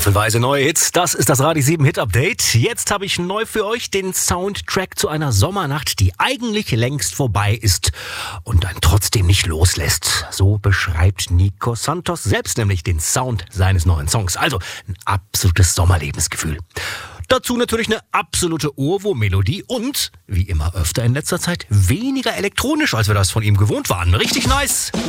Staffelweise neue Hits, das ist das Radio 7 Hit Update. Jetzt habe ich neu für euch den Soundtrack zu einer Sommernacht, die eigentlich längst vorbei ist und dann trotzdem nicht loslässt. So beschreibt Nico Santos selbst nämlich den Sound seines neuen Songs. Also ein absolutes Sommerlebensgefühl. Dazu natürlich eine absolute Ohrwurm-Melodie und, wie immer öfter in letzter Zeit, weniger elektronisch, als wir das von ihm gewohnt waren. Richtig nice!